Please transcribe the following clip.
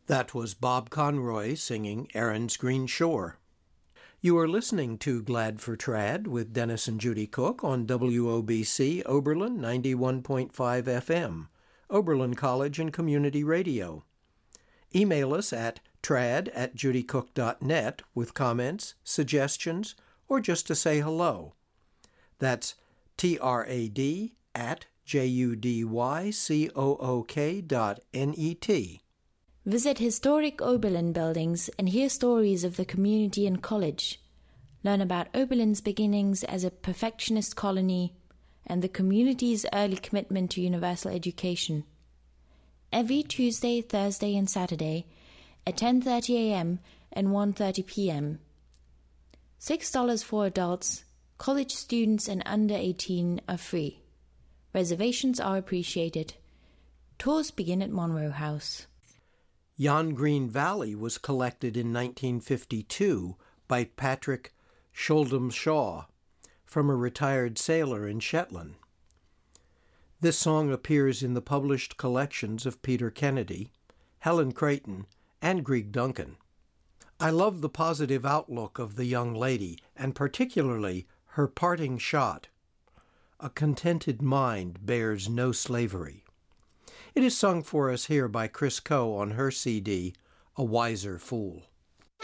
That was Bob Conroy singing Erin's Green Shore. You are listening to Glad for Trad with Dennis and Judy Cook on WOBC Oberlin 91.5 FM, Oberlin College and Community Radio. Email us at trad@judycook.net with comments, suggestions, or just to say hello. That's trad@judycook.net. Visit historic Oberlin buildings and hear stories of the community and college. Learn about Oberlin's beginnings as a perfectionist colony and the community's early commitment to universal education. Every Tuesday, Thursday, and Saturday at 10:30 a.m. and 1:30 p.m. $6 for adults. College students and under 18 are free. Reservations are appreciated. Tours begin at Monroe House. Jan Green Valley was collected in 1952 by Patrick Schuldum Shaw from a retired sailor in Shetland. This song appears in the published collections of Peter Kennedy, Helen Creighton, and Grieg Duncan. I love the positive outlook of the young lady, and particularly her parting shot. A contented mind bears no slavery. It is sung for us here by Chris Coe on her CD, A Wiser Fool.